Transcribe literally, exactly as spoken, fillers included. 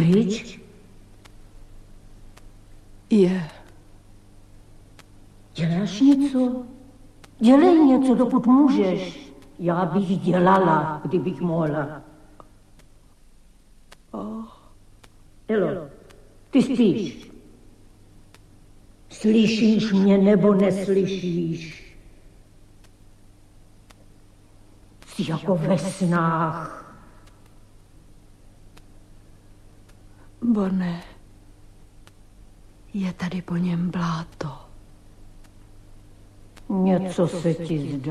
pryč? Je. Děláš něco? Dělej něco, dokud můžeš. Já bych dělala, kdybych mohla. Oh. Elo, ty spíš. Slyšíš mě nebo neslyšíš? Jsi jako ve snách. Borné, je tady po něm bláto. Něco se ti zdá.